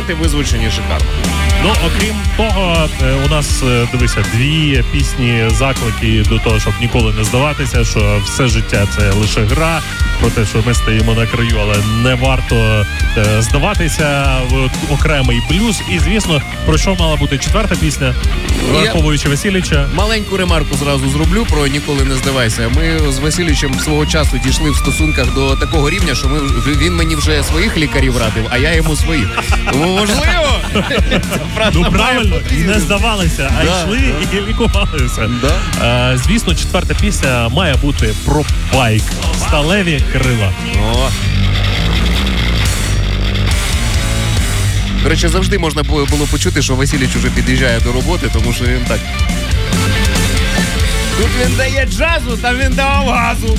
інструменти визвучені шикарно. Ну, окрім того, у нас, дивися, 2 пісні заклики до того, щоб ніколи не здаватися, що все життя це лише гра, про те, що ми стоїмо на краю, але не варто здаватися, окремий блюз. І, звісно, про що мала бути 4-та пісня, враховуючи Васильовича. Маленьку ремарку зразу зроблю про «Ніколи не здавайся». Ми з Васильовичем свого часу дійшли в стосунках до такого рівня, що він мені вже своїх лікарів радив, а я йому своїх. Тому можливо. Ну правильно, і не здавалися, а йшли і лікувалися. Звісно, 4-та пісня має бути про байк. Сталеві крила. О. До речі, завжди можна було почути, що Васильович уже під'їжджає до роботи, тому що він так. Тут він дає джазу, там він давав газу.